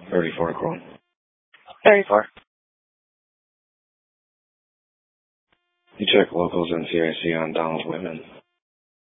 34 Chrome. 34. You check locals and CIC on Donald Whitman.